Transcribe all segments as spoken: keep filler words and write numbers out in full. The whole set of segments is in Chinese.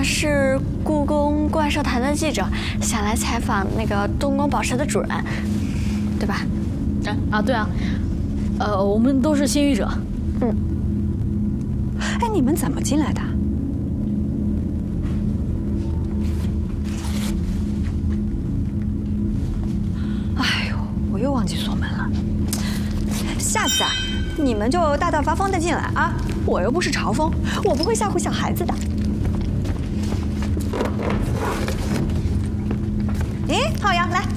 们是故宫怪兽台的记者，想来采访那个东宫宝石的主人，对吧？ 哎啊，对啊，呃，我们都是鲜鱼者。 嗯。 哎，你们怎么进来的？哎呦，我又忘记锁门了。下次啊，你们就大大方方的进来啊！我又不是朝风，我不会吓唬小孩子的。咦，浩洋来，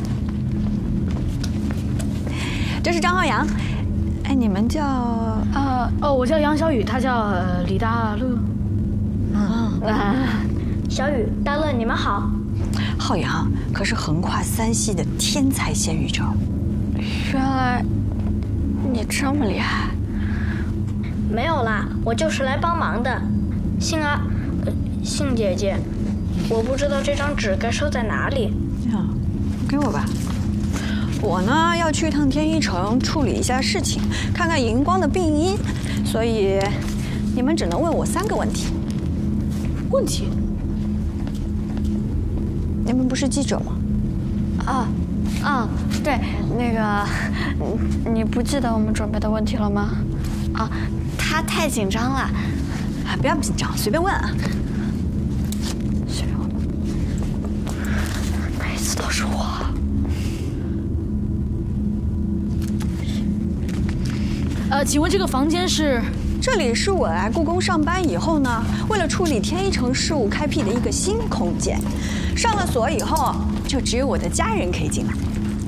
这是张浩洋。哎，你们叫…… 啊哦，我叫杨小雨，他叫、呃、李大乐。 嗯啊， 小雨、大乐，你们好。 浩洋可是横跨三系的天才鲜鱼者。 原来你这么厉害。 没有啦，我就是来帮忙的。杏啊，呃，杏姐姐，我不知道这张纸该收在哪里。 啊，给我吧。我呢要去一趟天一城处理一下事情，看看荧光的病因，所以你们只能问我三个问题。 问题？ 你们不是记者吗？ 啊，啊，对，那个，你不记得我们准备的问题了吗？啊，他太紧张了。 啊，不要紧张，随便问啊。 随便问。每次都是我。 呃，请问这个房间是？ 这里是我来故宫上班以后呢，为了处理天一城事务开辟的一个新空间。上了锁以后，就只有我的家人可以进来。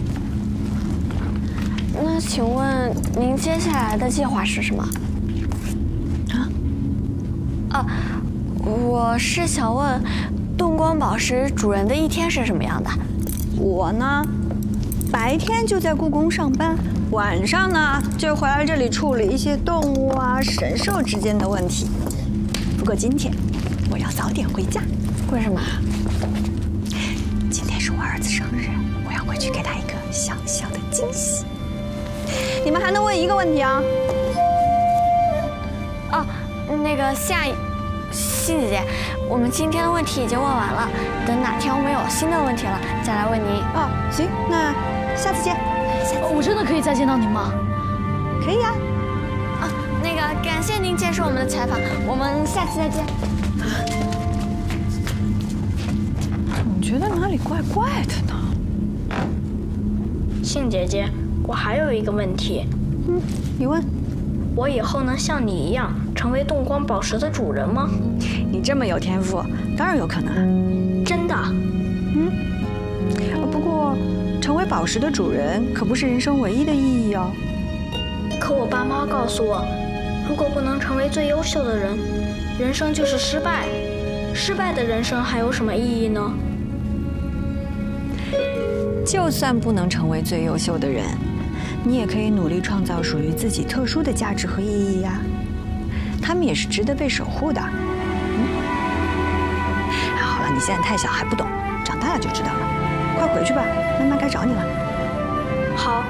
那请问您接下来的计划是什么？ 啊？ 啊，我是想问，东光宝石主人的一天是什么样的？ 我呢，白天就在故宫上班。晚上呢，就回来这里处理一些动物啊、神兽之间的问题。不过今天我要早点回家。 为什么？ 今天是我儿子生日，我要回去给他一个小小的惊喜。你们还能问一个问题啊？ 哦，那个夏欣姐姐，我们今天的问题已经问完了，等哪天我们有新的问题了，再来问您。 哦，行，那下次见。 我真的可以再见到您吗？ 可以啊。 啊，那个感谢您接受我们的采访，我们下次再见。 总觉得哪里怪怪的呢。 杏姐姐，我还有一个问题。 嗯，你问。 我以后能像你一样成为动光宝石的主人吗？ 你这么有天赋，当然有可能啊。 真的？ 嗯。不过。成为宝石的主人可不是人生唯一的意义哦。 可我爸妈告诉我，如果不能成为最优秀的人，人生就是失败。失败的人生还有什么意义呢？ 就算不能成为最优秀的人，你也可以努力创造属于自己特殊的价值和意义呀。他们也是值得被守护的。嗯。好了，你现在太小还不懂，长大了就知道了。快回去吧，妈妈该找你了。 好。